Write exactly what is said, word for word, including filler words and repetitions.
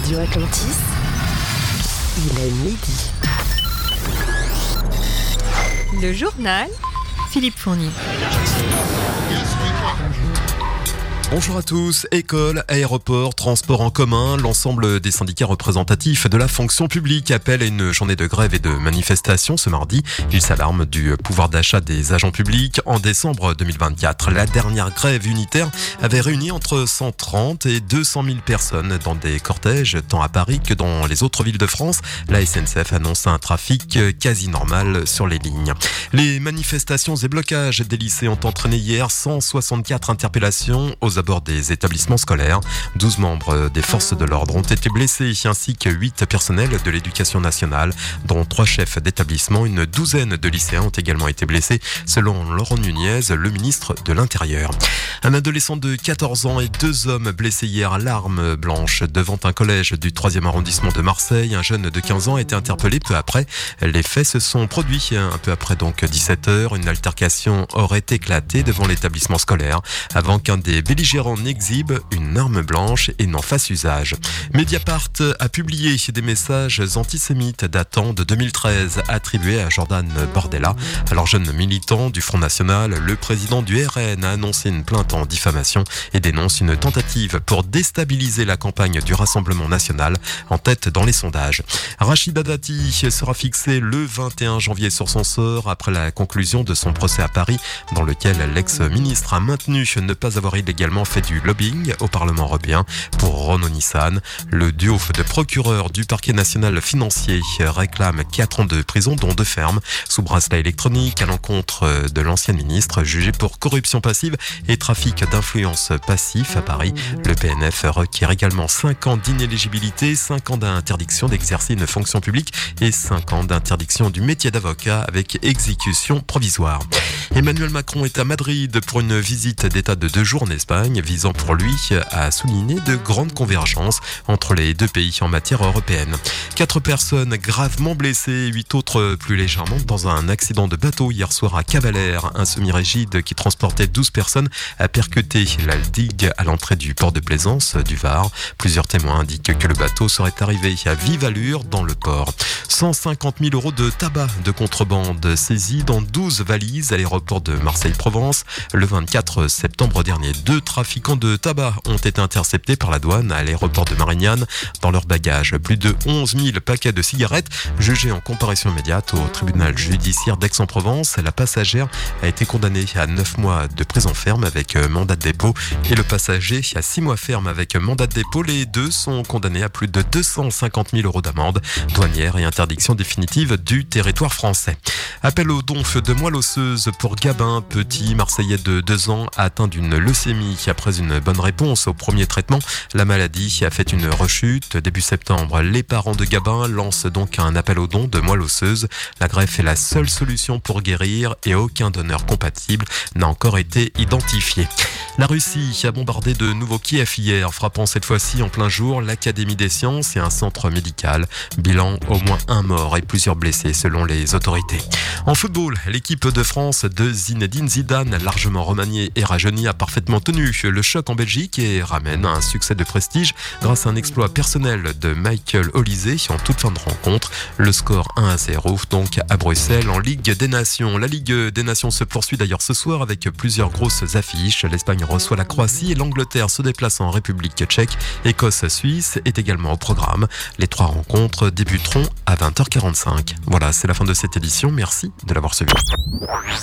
Radio Atlantis, il est midi. Le journal, Philippe Fournier. Bonjour à tous. Écoles, aéroports, transports en commun, l'ensemble des syndicats représentatifs de la fonction publique appellent à une journée de grève et de manifestation ce mardi. Ils s'alarment du pouvoir d'achat des agents publics. En décembre deux mille vingt-quatre, la dernière grève unitaire avait réuni entre cent trente et deux cent mille personnes dans des cortèges, tant à Paris que dans les autres villes de France. La S N C F annonce un trafic quasi normal sur les lignes. Les manifestations et blocages des lycées ont entraîné hier cent soixante-quatre interpellations aux abords des établissements scolaires. douze membres des forces de l'ordre ont été blessés ainsi que huit personnels de l'éducation nationale, dont trois chefs d'établissement. Une douzaine de lycéens ont également été blessés, selon Laurent Nunez, le ministre de l'Intérieur. Un adolescent de quatorze ans et deux hommes blessés hier à l'arme blanche devant un collège du troisième arrondissement de Marseille. Un jeune de quinze ans a été interpellé peu après. Les faits se sont produits un peu après donc dix-sept heures. Une altercation aurait éclaté devant l'établissement scolaire avant qu'un des belligérants n'exhibe une arme blanche et n'en fasse usage. Mediapart a publié des messages antisémites datant de deux mille treize attribués à Jordan Bardella. Alors jeune militant du Front National, le président du R N a annoncé une plainte en diffamation et dénonce une tentative pour déstabiliser la campagne du Rassemblement National en tête dans les sondages. Rachida Dati sera fixée le vingt et un janvier sur son sort après la conclusion de son procès à Paris dans lequel l'ex-ministre a maintenu ne pas avoir illégalement fait du lobbying au Parlement européen pour Renaud Nissan. Le duo de procureurs du parquet national financier réclame quatre ans de prison, dont deux fermes, sous bracelet électronique à l'encontre de l'ancien ministre jugé pour corruption passive et trafic d'influence passif à Paris. Le P N F requiert également cinq ans d'inéligibilité, cinq ans d'interdiction d'exercer une fonction publique et cinq ans d'interdiction du métier d'avocat avec exécution provisoire. Emmanuel Macron est à Madrid pour une visite d'état de deux jours en Espagne, visant pour lui à souligner de grandes convergences entre les deux pays en matière européenne. Quatre personnes gravement blessées, huit autres plus légèrement dans un accident de bateau hier soir à Cavalère. Un semi-rigide qui transportait douze personnes a percuté la digue à l'entrée du port de Plaisance du Var. Plusieurs témoins indiquent que le bateau serait arrivé à vive allure dans le port. cent cinquante mille euros de tabac de contrebande saisis dans douze valises à l'aéroport de Marseille-Provence. Le vingt-quatre septembre dernier, deux trafiquants de tabac ont été interceptés par la douane à l'aéroport de Marignane. Dans leur bagage, plus de onze mille paquets de cigarettes jugés en comparution immédiate au tribunal judiciaire d'Aix-en-Provence. La passagère a été condamnée à neuf mois de prison ferme avec mandat de dépôt et le passager à six mois ferme avec mandat de dépôt. Les deux sont condamnés à plus de deux cent cinquante mille euros d'amende douanière et interdiction définitive du territoire français. Appel au don de moelle osseuse pour Gabin, petit Marseillais de deux ans atteint d'une leucémie. Après une bonne réponse au premier traitement, la maladie a fait une rechute. Début septembre, les parents de Gabin lancent donc un appel au don de moelle osseuse. La greffe est la seule solution pour guérir et aucun donneur compatible n'a encore été identifié. La Russie a bombardé de nouveau Kiev hier, frappant cette fois-ci en plein jour l'Académie des sciences et un centre médical. Bilan, au moins un mort et plusieurs blessés selon les autorités. En football, l'équipe de France de Zinedine Zidane, largement remaniée et rajeunie, a parfaitement tenu le choc en Belgique et ramène un succès de prestige grâce à un exploit personnel de Michael Olise en toute fin de rencontre. Le score un à zéro donc à Bruxelles en Ligue des Nations. La Ligue des Nations se poursuit d'ailleurs ce soir avec plusieurs grosses affiches. L'Espagne reçoit la Croatie et l'Angleterre se déplace en République tchèque. Écosse-Suisse est également au programme. Les trois rencontres débuteront à vingt heures quarante-cinq. Voilà, c'est la fin de cette édition. Merci de l'avoir suivi.